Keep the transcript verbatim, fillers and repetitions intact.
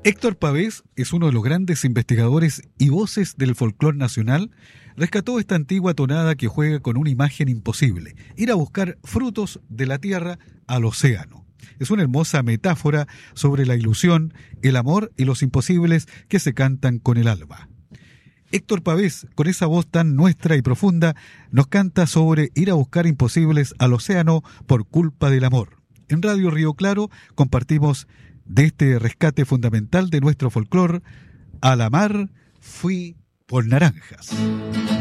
Héctor Pavés es uno de los grandes investigadores y voces del folclore nacional. Rescató esta antigua tonada que juega con una imagen imposible: ir a buscar frutos de la tierra al océano. Es una hermosa metáfora sobre la ilusión, el amor y los imposibles que se cantan con el alba. Héctor Pavés, con esa voz tan nuestra y profunda, nos canta sobre ir a buscar imposibles al océano por culpa del amor. En Radio Río Claro compartimos de este rescate fundamental de nuestro folclore: a la mar fui por naranjas.